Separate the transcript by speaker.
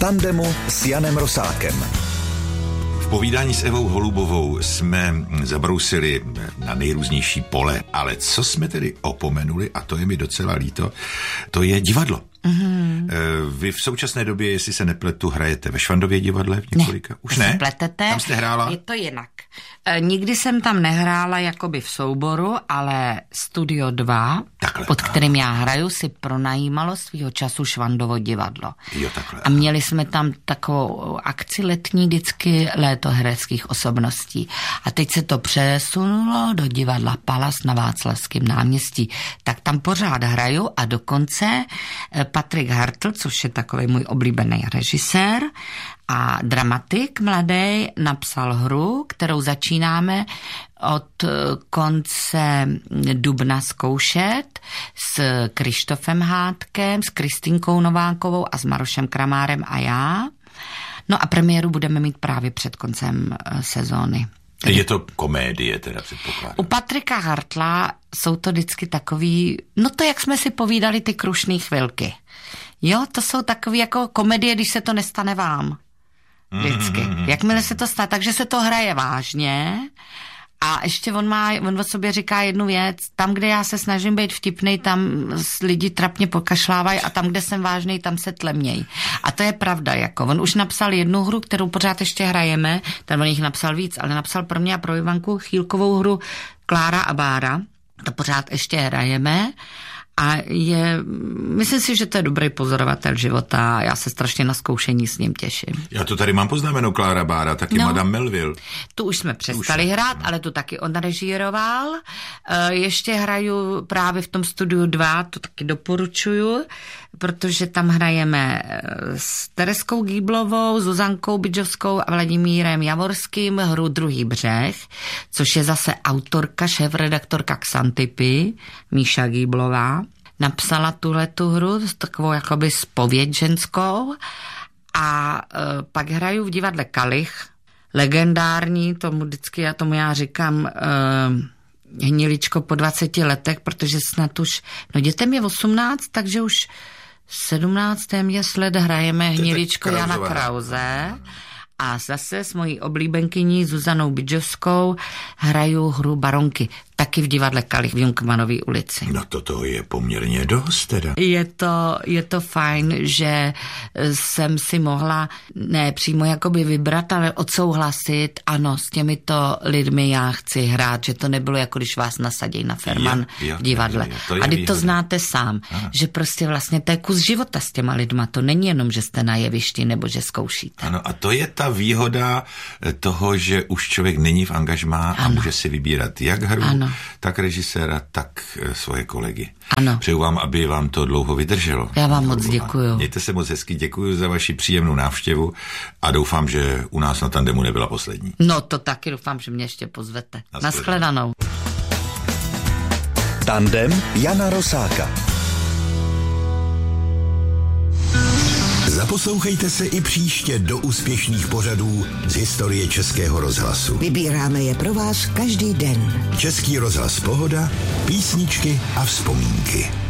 Speaker 1: tandemu s Janem Rosákem.
Speaker 2: V povídání s Evou Holubovou jsme zabrousili na nejrůznější pole, ale co jsme tedy opomenuli, a to je mi docela líto, to je divadlo. Mm-hmm. Vy v současné době, jestli se nepletu, hrajete ve Švandově divadle v několika?
Speaker 3: Ne,
Speaker 2: už ne?
Speaker 3: Pletete.
Speaker 2: Tam jste hrála?
Speaker 3: Je to jinak. Nikdy jsem tam nehrála jakoby v souboru, ale Studio 2,
Speaker 2: takhle,
Speaker 3: pod kterým já hraju, si pronajímalo svýho času Švandovo divadlo.
Speaker 2: Jo, takhle.
Speaker 3: A měli jsme tam takovou akci letní vždycky léto hereckých osobností. A teď se to přesunulo do divadla Palas na Václavském náměstí. Tak tam pořád hraju a dokonce Patrik Hartl, což je takový můj oblíbený režisér a dramatik mladý, napsal hru, kterou začínáme od konce dubna zkoušet s Krištofem Hádkem, s Kristýnkou Novákovou a s Marošem Kramárem a já. No a premiéru budeme mít právě před koncem sezóny.
Speaker 2: Je to komédie teda, předpokládám.
Speaker 3: U Patrika Hartla jsou to vždycky takový, no to jak jsme si povídali ty krušný chvilky. Jo, to jsou takový jako komedie, když se to nestane vám. Vždycky. Jakmile se to stane, takže se to hraje vážně. A ještě on o sobě říká jednu věc, tam, kde já se snažím být vtipnej, tam lidi trapně pokašlávají a tam, kde jsem vážnej, tam se tlemněj. A to je pravda, jako. On už napsal jednu hru, kterou pořád ještě hrajeme, ten on jich napsal víc, ale napsal pro mě a pro Ivanku Chýlkovou hru Klára a Bára, to pořád ještě hrajeme. A myslím si, že to je dobrý pozorovatel života a já se strašně na zkoušení s ním těším.
Speaker 2: Já to tady mám poznamenou, Klára Bára, taky Madame Melville.
Speaker 3: Tu už jsme přestali hrát, ale tu taky on režíroval. Ještě hraju právě v tom Studiu 2, to taky doporučuju, protože tam hrajeme s Tereskou Gýblovou, Zuzankou Bydžovskou a Vladimírem Javorským hru Druhý břeh, což je zase autorka, šéfredaktorka Xantypy, Míša Gýblová. Napsala tuhletu hru, takovou jakoby zpověď ženskou a pak hraju v divadle Kalich, legendární, tomu já říkám Hniličko po 20 letech, protože snad už, no dětem je 18, takže už 17. téměř let hrajeme Hniličko Jana Krause. A zase s mojí oblíbenkyní Zuzanou Bydžovskou hraju hru Baronky, taky v divadle Kalich v Junkmanově ulici.
Speaker 2: No toto je poměrně dost teda.
Speaker 3: Je to fajn, že jsem si mohla ne přímo jakoby vybrat, ale odsouhlasit, ano, s těmito lidmi já chci hrát, že to nebylo jako když vás nasadí na Ferman v divadle. A když to znáte sám, že prostě vlastně to je kus života s těma lidma, to není jenom, že jste na jevišti nebo že zkoušíte.
Speaker 2: Ano, a to je ta výhoda toho, že už člověk není v angažmá a může si vybírat jak hru, tak režiséra, tak svoje kolegy.
Speaker 3: Ano.
Speaker 2: Přeju vám, aby vám to dlouho vydrželo.
Speaker 3: Já vám moc děkuju.
Speaker 2: Mějte se moc hezky, děkuju za vaši příjemnou návštěvu a doufám, že u nás na tandemu nebyla poslední.
Speaker 3: No to taky doufám, že mě ještě pozvete. Naschledanou.
Speaker 1: Tandem Jana Rosáka. Zaposlouchejte se i příště do úspěšných pořadů z historie Českého rozhlasu.
Speaker 4: Vybíráme je pro vás každý den.
Speaker 1: Český rozhlas Pohoda, písničky a vzpomínky.